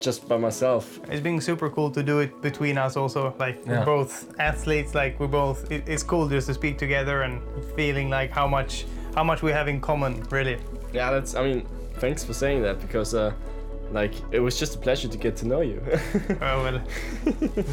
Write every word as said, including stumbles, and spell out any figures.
just by myself. It's been super cool to do it between us also. Like we're Yeah. both athletes. Like we both. It, it's cool just to speak together and feeling like how much how much we have in common, really. Yeah, that's. I mean, thanks for saying that because, uh, like, it was just a pleasure to get to know you. Oh well.